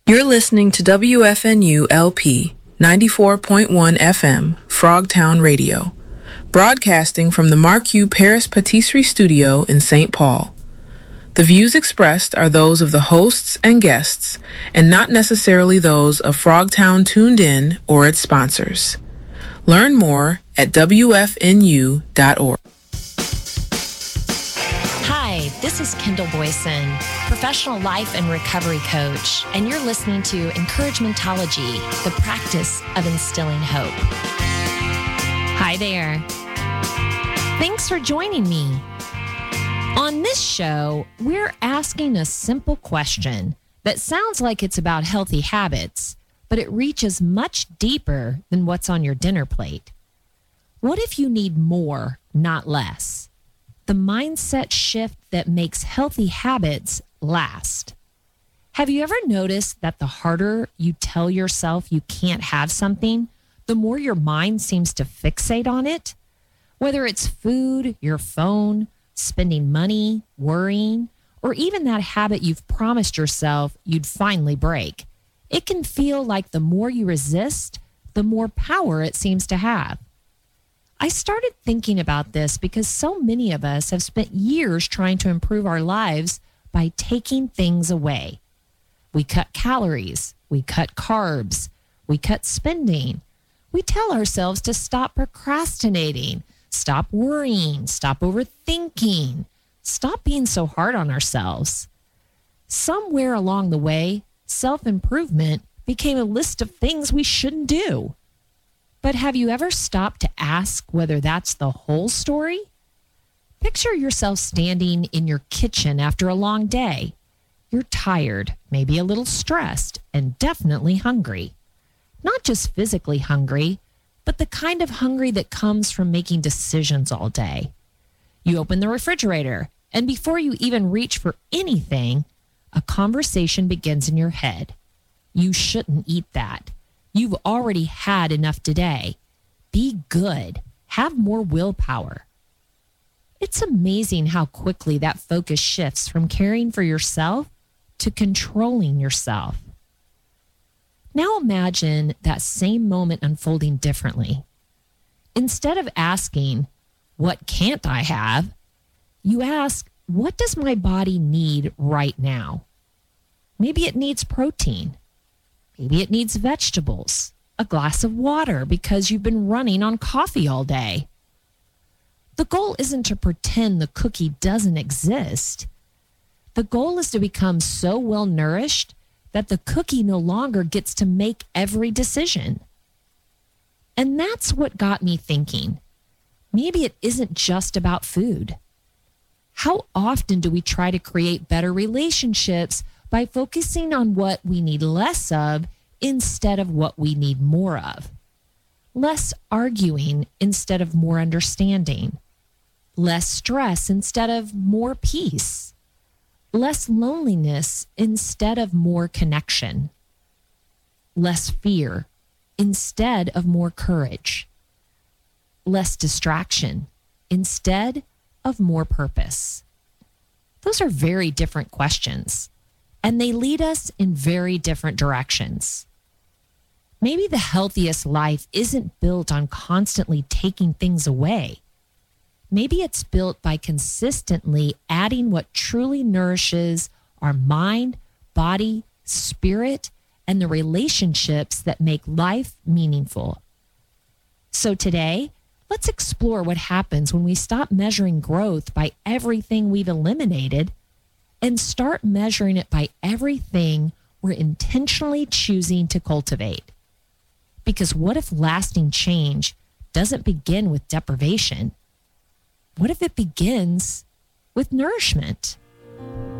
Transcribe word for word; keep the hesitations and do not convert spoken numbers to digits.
You're listening to W F N U L P ninety-four point one F M, Frogtown Radio, broadcasting from the Marquis Paris Patisserie Studio in Saint Paul. The views expressed are those of the hosts and guests, and not necessarily those of Frogtown Tuned In or its sponsors. Learn more at W F N U dot org. Hi, this is Kendall Boyson, professional life and recovery coach, and you're listening to Encouragementology, the practice of instilling hope. Hi there. Thanks for joining me. On this show, we're asking a simple question that sounds like it's about healthy habits, but it reaches much deeper than what's on your dinner plate. What if you need more, not less? The mindset shift that makes healthy habits last. Have you ever noticed that the harder you tell yourself you can't have something, the more your mind seems to fixate on it? Whether it's food, your phone, spending money, worrying, or even that habit you've promised yourself you'd finally break, it can feel like the more you resist, the more power it seems to have. I started thinking about this because so many of us have spent years trying to improve our lives by taking things away. We cut calories, we cut carbs, we cut spending. We tell ourselves to stop procrastinating, stop worrying, stop overthinking, stop being so hard on ourselves. Somewhere along the way, self-improvement became a list of things we shouldn't do. But have you ever stopped to ask whether that's the whole story? Picture yourself standing in your kitchen after a long day. You're tired, maybe a little stressed, and definitely hungry. Not just physically hungry, but the kind of hungry that comes from making decisions all day. You open the refrigerator, and before you even reach for anything, a conversation begins in your head. You shouldn't eat that. You've already had enough today. Be good. Have more willpower. It's amazing how quickly that focus shifts from caring for yourself to controlling yourself. Now imagine that same moment unfolding differently. Instead of asking, what can't I have? You ask, what does my body need right now? Maybe it needs protein. Maybe it needs vegetables, a glass of water because you've been running on coffee all day. The goal isn't to pretend the cookie doesn't exist. The goal is to become so well nourished that the cookie no longer gets to make every decision. And that's what got me thinking. Maybe it isn't just about food. How often do we try to create better relationships by focusing on what we need less of instead of what we need more of? Less arguing instead of more understanding. Less stress instead of more peace. Less loneliness instead of more connection. Less fear instead of more courage. Less distraction instead of more purpose. Those are very different questions, and they lead us in very different directions. Maybe the healthiest life isn't built on constantly taking things away. Maybe it's built by consistently adding what truly nourishes our mind, body, spirit, and the relationships that make life meaningful. So today, let's explore what happens when we stop measuring growth by everything we've eliminated and start measuring it by everything we're intentionally choosing to cultivate. Because what if lasting change doesn't begin with deprivation? What if it begins with nourishment?